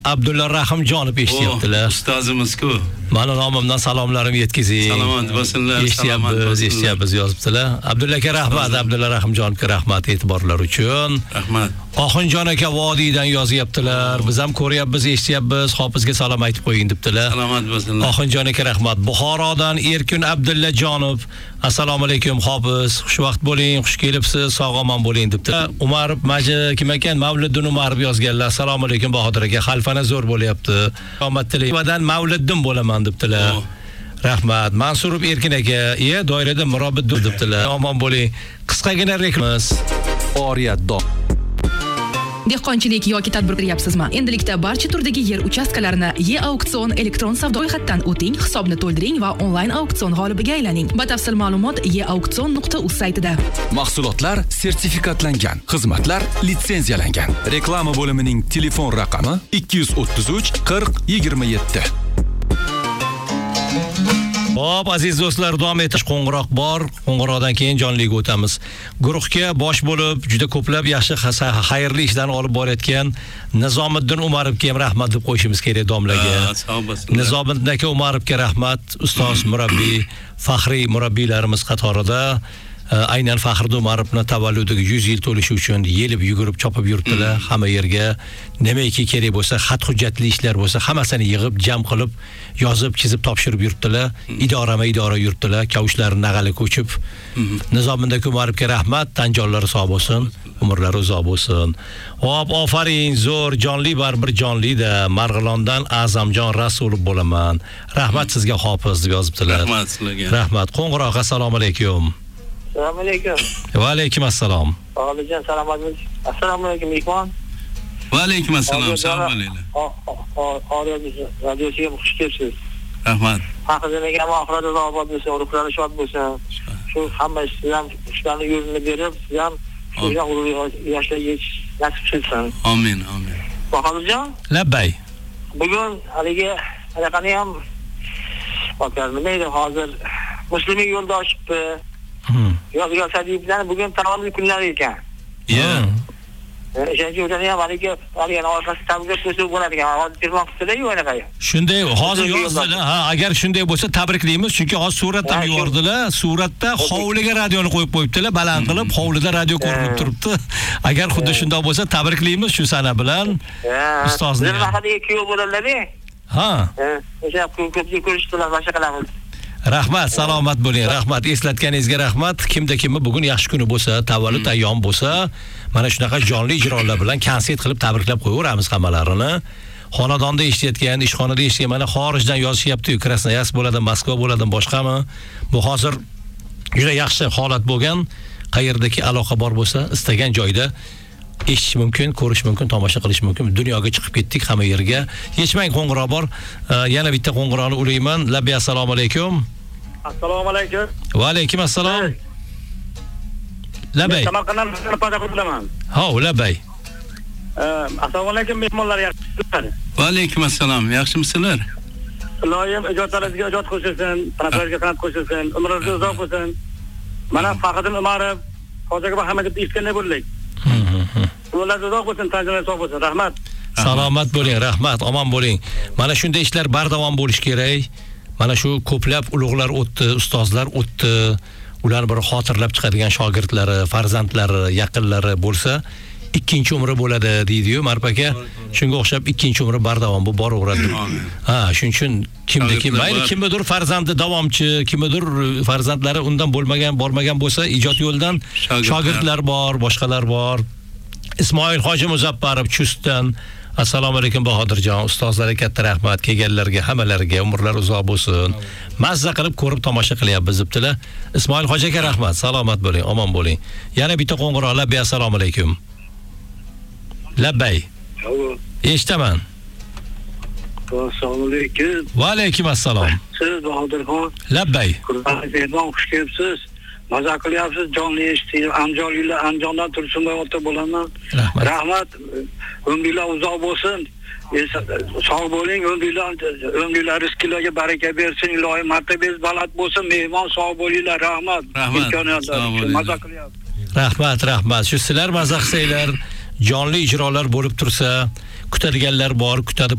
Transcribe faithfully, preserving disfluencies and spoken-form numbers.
Abdulla Rahimjonov eshityaptilar. Ustozimiz-ku. Mani nomimdan salomlarim yetkazing. Salomat bo'lsinlar. Eshityapmiz, eshityapmiz yozibdilar. Abdulla aka rahmat, Abdulla Rahimjonovga rahmat e'tiborlar uchun. Rahmat. Oxinjon aka vodiydan yozyaptilar. Biz ham ko'ryapmiz, eshityapmiz. Hofizga salom aytib qo'ying debdilar. Salomat bo'lsinlar. Oxinjon aka rahmat. Buxorodan Erkin Abdullajonov. Assalomu alaykum Hofiz. Xushvaqt bo'ling, xush kelibsiz, sog'-omon bo'ling debdilar. Umarov Maji kim ekan? Mavliddin Umarov yozganlar. Assalomu alaykum Bahodir aka. Xalfana zo'r bo'lyapti. Omad tilayman. Mavliddin bo'laman debdilar. Rahmat. Mansurov Erkin aka, "Iya, doirada Mirobiddin" debdilar. Omon bo'ling. Qisqagina reklamiz. Oriyatdo Dehqonchilik yoki tadbir qilyapsizmi? Endilikda barcha turdagi yer uchastkalarini E-auksion elektron savdo ro'yxatdan o'ting, hisobni to'ldiring va onlayn auksion g'olibiga aylaning. Batafsil ma'lumot e auksion nuqta uz saytida. Mahsulotlar sertifikatlangan, xizmatlar litsenziyalangan. Reklama bo'limining telefon raqami ikki yuz o'ttiz uch qirq yigirma yetti. Hop, aziz do'stlar, davom etish qo'ng'iroq bor. Qo'ng'iroqdan keyin jonliga o'tamiz. Guruhga bosh bo'lib, juda ko'plab yaxshi xayrli ishlarni olib borayotgan Nizomiddin Umarovga ham rahmat deb qo'yishimiz kerak domlaga. Nizomiddin aka Umarovga rahmat, ustoz murabbiy, faxriy murabbiylarimiz qatorida. Aynan Faxriddin Umarovning tavalludiga yuz yil to'lishi uchun yelib yugurib chopib yuribdilar. Hamma yerga nimaiki kerak bo'lsa, xat hujjatli ishlar bo'lsa, hammasini yig'ib, jam qilib, yozib, chizib topshirib yuribdilar. Idorama-idora yuribdilar, kavushlari nag'ali ko'chib. Nizomiddin Umarovga rahmat, tanjonlari sog' bo'lsin, umrlari uzoq bo'lsin. Hop, ofaring, zo'r, jonli baribir jonli-da. Marg'ilondan A'zamjon Rasulov bo'laman. Rahmat sizga Hofiz deb yozibdilar. Rahmat sizlarga. Rahmat. Qo'ng'iroq, assalomu alaykum. Assalomu alaykum. Va alaykum assalom. Olijjon salomatlik. Assalomu alaykum mehmon. Va alaykum assalom. Salom alaykum. Radiosiga xush kelibsiz. Rahmat. Faxriddin aka oxirida obod bo'lsin, ruhlari shod bo'lsin. Shu hamma siz ham ishlarni yo'lini berib, siz ham shu yoshlarga nasib qilsin. Amin, amin. Bahodirjon? Labbay. Bugun haligi anaqani ham otlar nima edi hozir musulmon yo'lda oshibdi. Yozgan Sadiyevdan bugun tavallud kunlari ekan. Ya. O'shancha o'zini ham haligi olgan orqasi tabrik qilsa bo'ladi ekan. Hozir telefon qilsa-yu anaqa. Shunday hozir yozdilar. Ha, agar shunday bo'lsa tabriklaymiz, chunki hozir suratda yubordilar. Suratda hovliga radioni qo'yib qo'yibdilar, baland qilib, hovlida radio ko'rinib turibdi. Agar xuddi shunday bo'lsa tabriklaymiz shu sana bilan. Ustozni. Biz haqida kuyov bo'ladilar-ku. Ha. O'sha ko'pchilik ko'rishdilar, boshqa qilamiz. Rahmat, salomat bo'ling. Rahmat, eslatganingizga rahmat. Kimda kimni bugun yaxshi kuni bo'lsa, tavallud ayyom bo'lsa, mana shunaqa jonli ijrolar bilan konsert qilib tabriklab qo'yaveramiz hammalarini. Xonadonda eshitayotgan, ishxonada eshitgan, mana xorijdan yozishyapti-yu, Krasnoyarsk bo'ladi, Moskva bo'ladi, boshqami? Bu hozir juda yaxshi holat bo'lgan. Qayerdagi aloqa bor bo'lsa, istagan joyda eshitish mumkin, ko'rish mumkin, tomosha qilish mumkin. Dunyoga chiqib ketdik hamma yerga. Yechmang qo'ng'iroq bor. Yana bitta qo'ng'iroqni ulayman. Labbiy assalomu alaykum. Assalomu alaykum. Va alaykum assalom. Labay. Samarqanddan Payda qilaman. Ha, Labay. Assalomu alaykum mehmonlar, yaxshimisizlar? Va alaykum assalom. Yaxshimisizlar? Ilohim ijodlaringizga ijod qo'shilsin, san'atlarga san'at qo'shilsin, umringiz uzoq bo'lsin. Mana Faxriddin Umarov, hozirgi Muhammad deb eshitganday bo'ldik. Umrlar uzoq bo'lsin, tanjolar sog' bo'lsin. Rahmat. Salomat bo'ling, rahmat, omon bo'ling. Mana shunday ishlar bardavom bo'lish kerak. Mana shu ko'plab ulug'lar o'tdi, ustozlar o'tdi. Ular bir xotirlab chiqadigan shogirdlari, farzandlari, yaqinlari bo'lsa, ikkinchi umri bo'ladi deydi-yu Marp aka. Shunga o'xshab ikkinchi umri bardavom bu boraveradi. Ha, shuning uchun kimda kim, mayli kimdir farzandi davomchi, kimdir farzandlari undan bo'lmagan, bormagan bo'lsa, ijod yo'ldan shogirdlar bor, boshqalar bor. Ismoil Hoji Muzaffarov Chustdan. Assalomu alaykum Bahodirjon, ustozlarga katta rahmat, kelganlarga, hammalariga umrlar uzoq bo'lsin. Mazza qilib ko'rib tomosha qilyapmiz debdilar. Ismoil Hoji aka rahmat, salomat bo'ling, omon bo'ling. Yana bitta qo'ng'iroq. Labbay, assalomu alaykum. Labbay. Eshitaman. Assalomu alaykum. Va alaykum assalom. Siz Bahodirxon. Labbay. Mehmon xush kelibsiz. Maza qilyapsiz, jonli eshitib, Anjoliylar, Anjondan Tursunboy ota bo'laman. Rahmat. Rahmat. Umrlar uzoq bo'lsin. Sog' bo'ling, umrlar, umrlar rizqlarga baraka bersin, ilohiy martabangiz baland bo'lsin. Mehmon sog' bo'linglar, rahmat. Rahmat. Maza qilyapsiz. Rahmat, rahmat. Shu sizlar maza qilsanglar, jonli ijrolar bo'lib tursa, kutadiganlar bor, kutadi